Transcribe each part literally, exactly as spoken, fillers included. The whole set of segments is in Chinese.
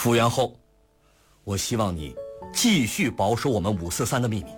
复原后，我希望你继续保守我们五四三的秘密。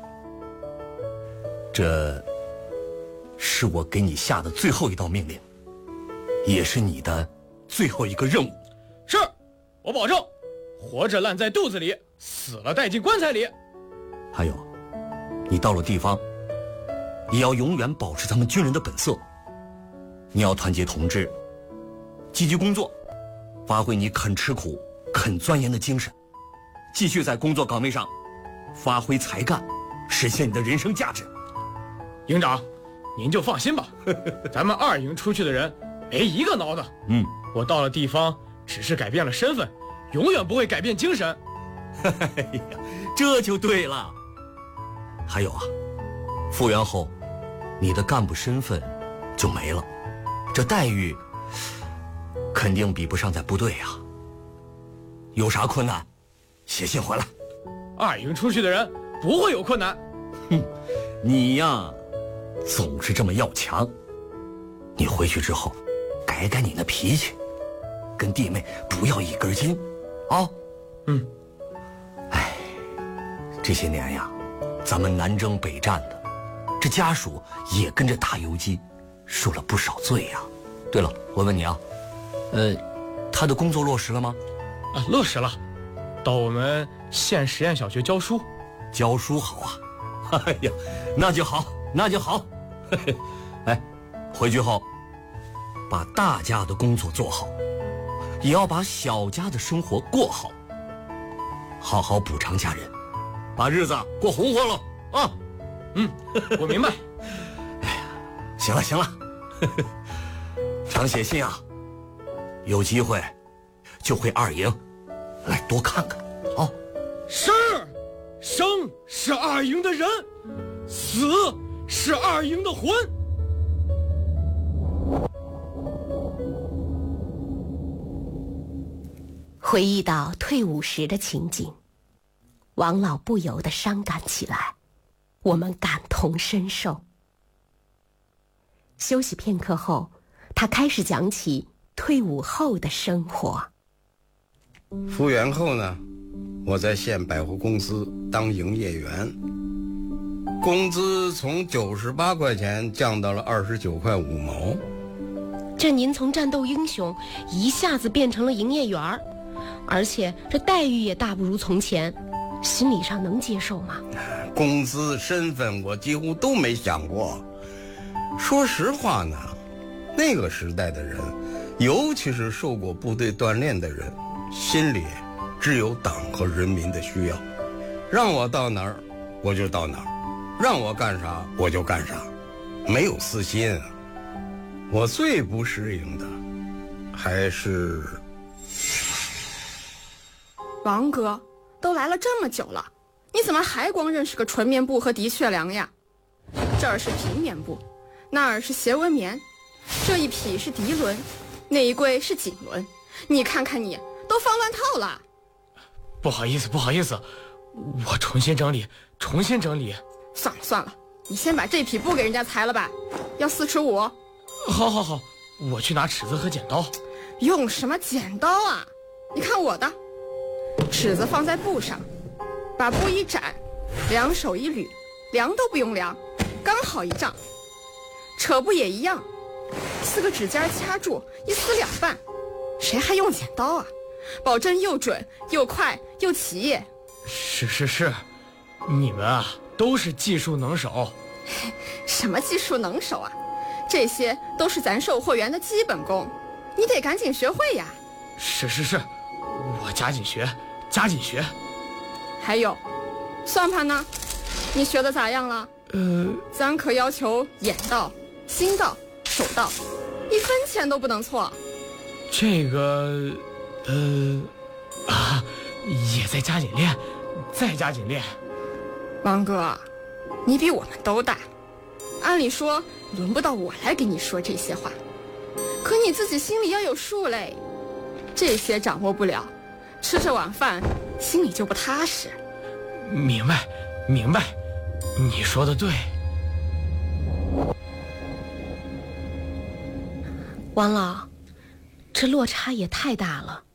这是我给你下的最后一道命令，也是你的最后一个任务。 是，我保证，活着烂在肚子里，死了带进棺材里。 还有，你到了地方，也要永远保持咱们军人的本色。你要团结同志，积极工作，发挥你肯吃苦、肯钻研的精神，继续在工作岗位上发挥才干，实现你的人生价值。 营长，您就放心吧，咱们二营出去的人没一个孬的。 嗯， 我到了地方，只是改变了身份，永远不会改变精神。 哎呀，这就对了。还有啊，复员后，你的干部身份就没了，这待遇肯定比不上在部队呀。有啥困难，写信回来。 二营出去的人不会有困难。 哼，你呀，总是这么要强。你回去之后，改改你那脾气，跟弟妹不要一根筋，啊。 嗯。 哎，这些年呀，咱们南征北战的，这家属也跟着打游击，受了不少罪呀。对了，我问你啊，呃，他的工作落实了吗？ 啊，落实了，到我们县实验小学教书。 教书好啊。哎呀，那就好，那就好。哎，回去后把大家的工作做好，也要把小家的生活过好，好好补偿家人，把日子过红火了啊。 嗯，我明白。 哎呀，行了行了，常写信啊，有机会就回二营来多看看啊。 是，生是二营的人，死是二营的魂。 回忆到退伍时的情景，王老不由得伤感起来，我们感同身受。休息片刻后，他开始讲起退伍后的生活。 复员后呢，我在县百货公司当营业员，工资从九十八块钱降到了二十九块五毛。 这您从战斗英雄一下子变成了营业员儿，而且这待遇也大不如从前，心理上能接受吗？ 工资、身份我几乎都没想过。说实话呢，那个时代的人，尤其是受过部队锻炼的人，心里只有党和人民的需要，让我到哪儿我就到哪儿，让我干啥我就干啥，没有私心啊。我最不适应的还是…… 王哥，都来了这么久了，你怎么还光认识个纯棉布和的确良呀？这儿是平棉布，那儿是斜纹棉，这一匹是涤纶，那一柜是锦纶，你看看你都放乱套了。 不好意思不好意思，我重新整理重新整理。 算了算了，你先把这匹布给人家裁了吧，要四尺五。 好好好，我去拿尺子和剪刀。 用什么剪刀啊？你看我的，尺子放在布上，把布一展，两手一捋，量都不用量，刚好一丈。扯布也一样，四个指尖掐住，一撕两半，谁还用剪刀啊？保证又准又快又齐。 是是是，你们啊都是技术能手。 什么技术能手啊？这些都是咱售货员的基本功，你得赶紧学会呀。 是是是，我加紧学加紧学。 还有算盘呢，你学的咋样了？ 呃， 咱可要求眼到心到手到，一分钱都不能错。 这个呃啊也在加紧练，再加紧练。 王哥，你比我们都大，按理说轮不到我来给你说这些话，可你自己心里要有数嘞。这些掌握不了，吃这碗饭心里就不踏实。 明白明白，你说的对。 王老，这落差也太大了。